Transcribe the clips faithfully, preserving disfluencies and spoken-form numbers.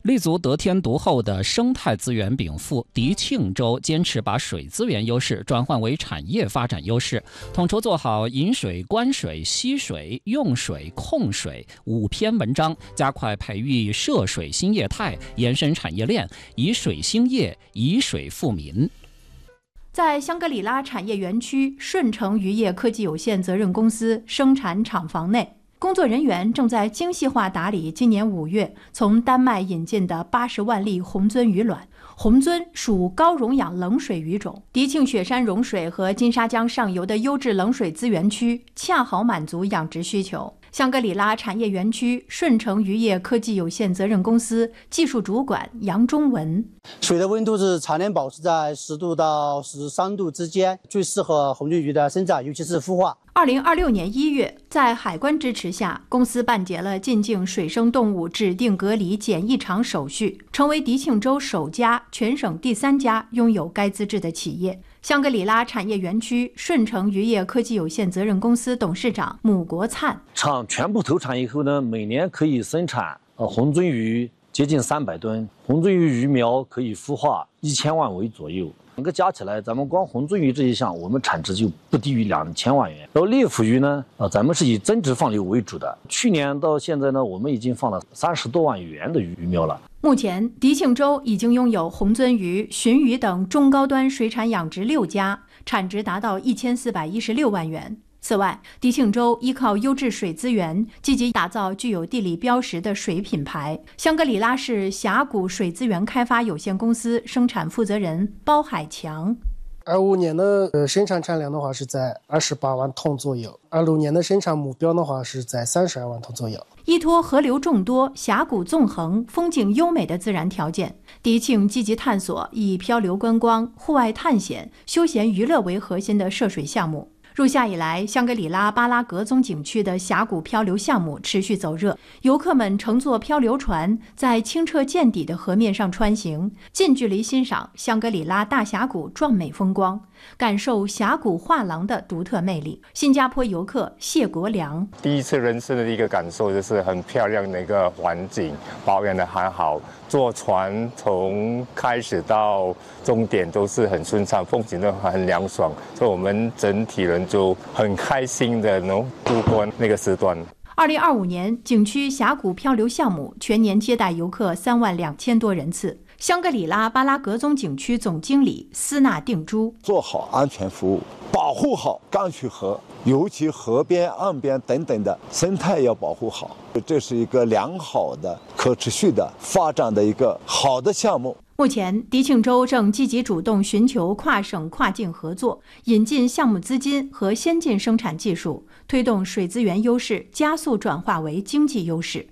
立足得天独厚的生态资源禀赋，迪庆州坚持把水资源优势转换为产业发展优势，统筹做好引水、关水、吸水、用水、控水五篇文章，加快培育涉水新业态，延伸产业链，以水兴业，以水富民。 在香格里拉产业园区顺成渔业科技有限责任公司生产厂房内，工作人员正在精细化打理今年五月从丹麦引进的八十万粒红鳟鱼卵。红鳟属高溶氧冷水鱼种，迪庆雪山融水和金沙江上游的优质冷水资源区，恰好满足养殖需求。香格里拉产业园区顺成渔业科技有限责任公司技术主管杨忠文： 水的温度是常年保持在十度到十三度之间，最适合红鳟鱼的生长，尤其是孵化。 二零二六年一月，在海关支持下，公司办结了进境水生动物指定隔离检疫场手续，成为迪庆州首家、全省第三家拥有该资质的企业。香格里拉产业园区顺成渔业科技有限责任公司董事长姆国灿： 厂全部投产以后呢，每年可以生产呃红鳟鱼接近三百吨，红鳟鱼鱼苗可以孵化一千万尾左右。整个加起来，咱们光红鳟鱼这一项，我们产值就不低于两千万元。然后猎捕鱼呢，呃，咱们是以增值放流为主的。去年到现在呢，我们已经放了三十多万元的鱼苗了。 目前，迪庆州已经拥有红鳟鱼、鲟鱼等中高端水产养殖六家，产值达到一千四百一十六万元。此外，迪庆州依靠优质水资源，积极打造具有地理标识的水品牌。香格里拉市峡谷水资源开发有限公司生产负责人包海强： 二五年的呃生产产量的话是在二十八万桶左右，二六年的生产目标的话是在三十二万桶左右。 依托河流众多、峡谷纵横、风景优美的自然条件，迪庆积极探索以漂流观光、户外探险、休闲娱乐为核心的涉水项目。入夏以来，香格里拉巴拉格宗景区的峡谷漂流项目持续走热，游客们乘坐漂流船在清澈见底的河面上穿行，近距离欣赏香格里拉大峡谷壮美风光，感受峡谷画廊的独特魅力。新加坡游客谢国良： 第一次人生的一个感受就是很漂亮的一个环境，保养的很好，坐船从开始到终点都是很顺畅，风景都很凉爽，所以我们整体人就很开心的能度过那个时段。 二零二五年，景区峡谷漂流项目全年接待游客三万两千多人次。香格里拉巴拉格宗景区总经理斯纳定珠： 做好安全服务，保护好干渠河，尤其河边、岸边等等的生态要保护好，这是一个良好的、可持续的发展的一个好的项目。 目前，迪庆州正积极主动寻求跨省跨境合作，引进项目资金和先进生产技术，推动水资源优势加速转化为经济优势。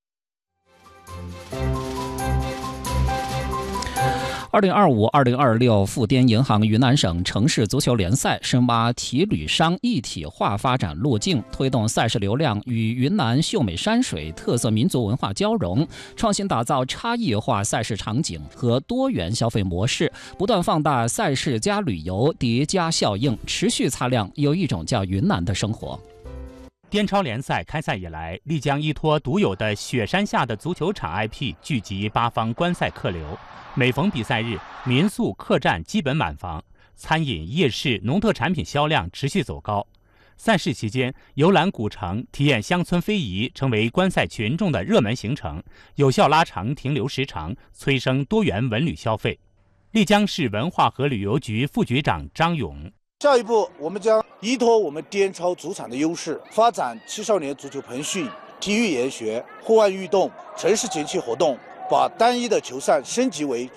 二零二五二零二六富滇银行云南省城市足球联赛深挖体旅商一体化发展路径，推动赛事流量与云南秀美山水特色民族文化交融，创新打造差异化赛事场景和多元消费模式，不断放大赛事加旅游叠加效应，持续擦亮有一种叫云南的生活。 滇超联赛开赛以来，丽江依托独有的雪山下的足球场 I P， 聚集八方观赛客流。每逢比赛日，民宿、客栈基本满房，餐饮、夜市、农特产品销量持续走高。赛事期间，游览古城、体验乡村非遗成为观赛群众的热门行程，有效拉长停留时长，催生多元文旅消费。丽江市文化和旅游局副局长张勇： 下一步，我们将依托我们滇超主场的优势，发展青少年足球培训、体育研学、户外运动、城市节气活动，把单一的球赛升级为